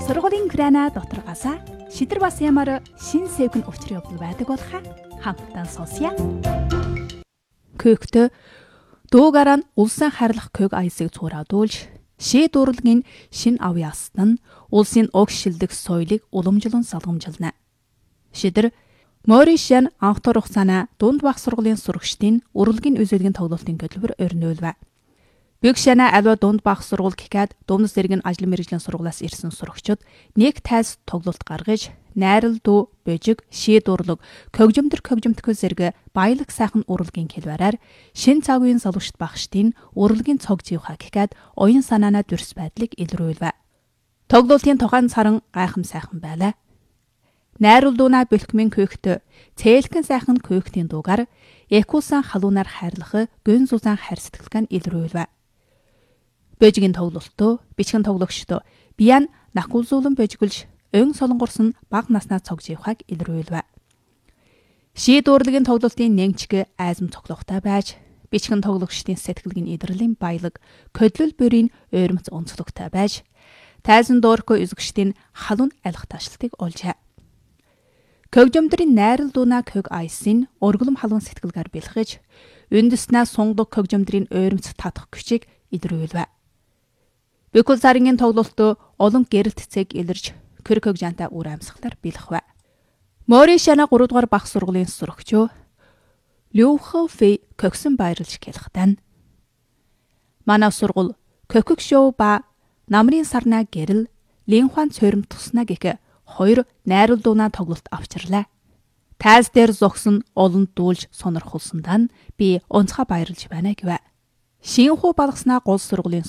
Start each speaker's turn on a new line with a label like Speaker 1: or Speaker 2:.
Speaker 1: Сургуулийн крана дотроогоосаа шидэр бас ямар шин сэвхэн өвчр явдал байдаг болохаа хамтдаа сонсъя. Көөгтөө дуугараа нь улсын хайрлах көг аясыг цуураадуулж, шид урлагийн шин ав ястан нь улсын уг шилдэг соёлыг уламжлан салгамжилна. Шидэр Моришэн анх турах санаа дунд бах сургуулийн сурагчдын урлагийн үзүүлгийн тоглолтын хөтөлбөр өрнөөлв. Бэгшэнэ аливаа дунд бах сургууль гэхэд дундас зэргийн ажил мэргэжлийн сургуулиас ирсэн сурагчид нэг тайз тоглолт гаргаж, найрал дүү, божиг, шид урлаг, көгжмөдгөө зэрэг баялаг сайхан урлагийн хэлбэрээр шин цагийн залуучт багштын урлагийн цог живха гэхэд оюун санаанаа дүрс байдлыг илрүүлв. Тоглолтын тухайн саран гайхам сайхан байлаа. Найрал дүүна бэлхмийн көөгтө цээлхэн сайхан көөгтийн дуугаар экусан халуунаар хайрлах гүн зузаан хайр сэтгэлгэн илрүүлв. Божигийн тоглолтоо бичгэн тоглогчдоо биян нахгуулзуулан божиглж өн солонгорсон баг наснаа цог живхаг илрүүлв. Шид урлагийн тоглолтын нэгчг айзам цоглохтой байж бичгэн тоглогчдын сэтгэлгийн идрэлийн баялаг көдлөл бүрийн ойрмц онцлогтой байж тайзан дуурко үзэгчдийн халуун алих ташлтыг олжээ. Көгжмөдрийн найрал дууна көг айсын урглам халуун сэтгэлгээр бэлхэж, үндэснээ сундаг көгжмөдрийн ойрмц татах хүчийг илрүүлв. Бэкул сарынгийн тоглолтоо олон гэрэлт цэг илэрж, көр көгжантай үр амьсгалаар бэлхв. Моришэна 3 дугаар бах сургуулийн сурагчөө Люхо Фэй көгсөн баярлж хэлэхтэн. Манай сургууль көгөг шоу ба намрын сарнаа гэрэл Линхуан цорим туснаа гэх хоёр найрал дууна тоглолт авчирлаа. Тайз дээр зогсон олонд дүүлж сонирхолсондаа би онцгой баярлж байна гэв. Шинхүү балгаснаа гол сургуулийн